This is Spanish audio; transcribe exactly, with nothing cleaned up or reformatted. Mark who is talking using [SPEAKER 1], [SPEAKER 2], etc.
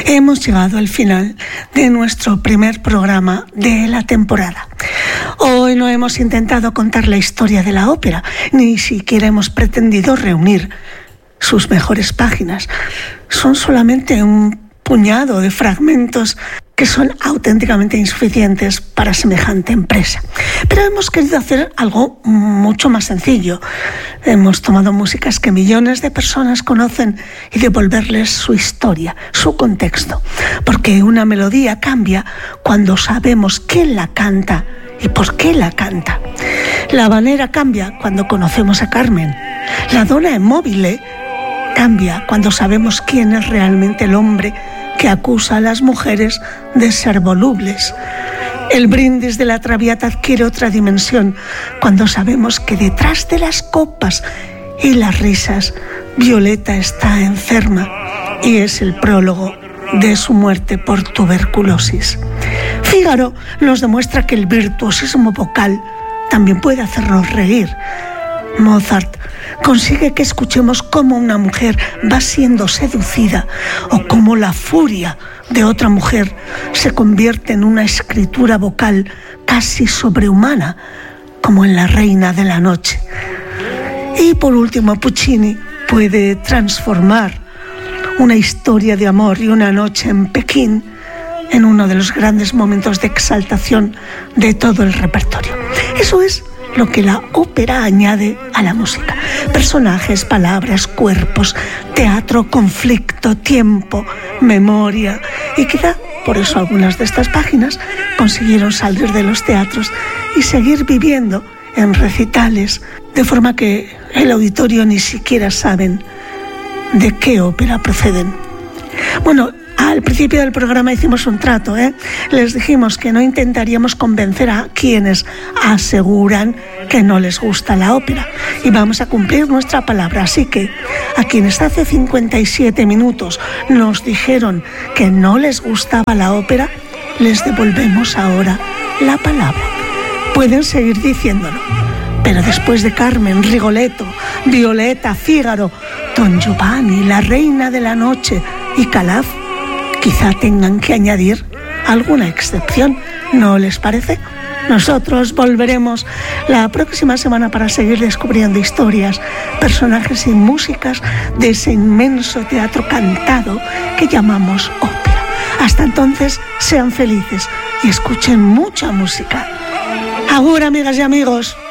[SPEAKER 1] Hemos llegado al final de nuestro primer programa de la temporada. Hoy no hemos intentado contar la historia de la ópera, ni siquiera hemos pretendido reunir sus mejores páginas. Son solamente un puñado de fragmentos que son auténticamente insuficientes para semejante empresa. Pero hemos querido hacer algo mucho más sencillo. Hemos tomado músicas que millones de personas conocen y devolverles su historia, su contexto. Porque una melodía cambia cuando sabemos quién la canta y por qué la canta. La habanera cambia cuando conocemos a Carmen. La donna mobile cambia cuando sabemos quién es realmente el hombre que acusa a las mujeres de ser volubles. El brindis de la Traviata adquiere otra dimensión cuando sabemos que detrás de las copas y las risas, Violeta está enferma y es el prólogo de su muerte por tuberculosis. Fígaro nos demuestra que el virtuosismo vocal también puede hacernos reír. Mozart consigue que escuchemos cómo una mujer va siendo seducida o cómo la furia de otra mujer se convierte en una escritura vocal casi sobrehumana, como en La Reina de la Noche. Y por último, Puccini puede transformar una historia de amor y una noche en Pekín en uno de los grandes momentos de exaltación de todo el repertorio. Eso es lo que la ópera añade a la música. Personajes, palabras, cuerpos, teatro, conflicto, tiempo, memoria. Y quizá por eso algunas de estas páginas consiguieron salir de los teatros y seguir viviendo en recitales, de forma que el auditorio ni siquiera saben de qué ópera proceden. Bueno, al principio del programa hicimos un trato, ¿eh? Les dijimos que no intentaríamos convencer a quienes aseguran que no les gusta la ópera y vamos a cumplir nuestra palabra. Así que a quienes hace cincuenta y siete minutos nos dijeron que no les gustaba la ópera, les devolvemos ahora la palabra. Pueden seguir diciéndolo, pero después de Carmen, Rigoletto, Violeta, Fígaro, Don Giovanni, La Reina de la Noche y Calaf, quizá tengan que añadir alguna excepción, ¿no les parece? Nosotros volveremos la próxima semana para seguir descubriendo historias, personajes y músicas de ese inmenso teatro cantado que llamamos ópera. Hasta entonces, sean felices y escuchen mucha música. Agur, amigas y amigos.